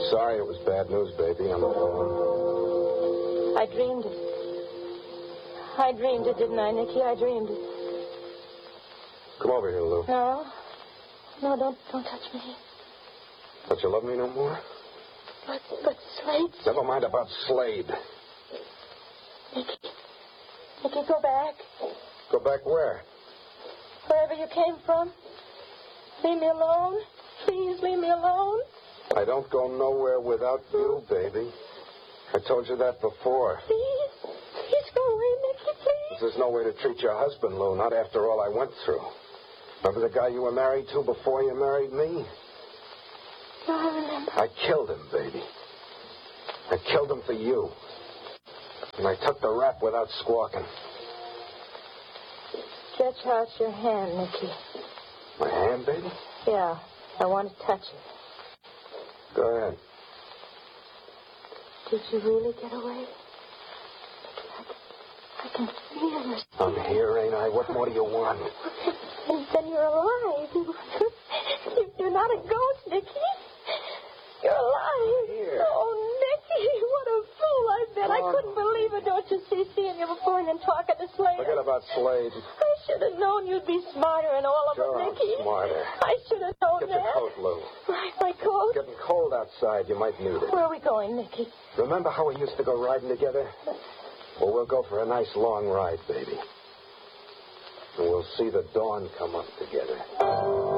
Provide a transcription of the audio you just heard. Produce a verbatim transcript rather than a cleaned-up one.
sorry it was bad news, baby. I'm alone. I dreamed it. I dreamed it, didn't I, Nicky? I dreamed it. Come over here, Lou. No. No, don't don't touch me. Don't you love me no more? But, but Slade... Never mind about Slade. Nicky. Nicky, go back. Go back where? Wherever you came from. Leave me alone. Please leave me alone. I don't go nowhere without you, baby. I told you that before. Please. Please go away, Nicky, please. This is no way to treat your husband, Lou, not after all I went through. Remember the guy you were married to before you married me? No, I remember. I killed him, baby. I killed him for you. And I took the rap without squawking. Stretch out your hand, Nicky. My hand, baby? Yeah, I want to touch it. Go ahead. Did you really get away? I can feel your... I'm here, ain't I? What more do you want? And then you're alive. You're not a ghost, Nicky. You're alive. Here. Oh, Nicky, what a fool I've been. I couldn't believe it. Don't you see, seeing you before and then talking to Slade. Forget about Slade. I should have known you'd be smarter in all of Sure, it, Nicky. I'm smarter. I should have known Get that. your coat, Lou. My, my coat? It's getting cold outside. You might need it. Where are we going, Nicky? Remember how we used to go riding together? Well, we'll go for a nice long ride, baby. And we'll see the dawn come up together.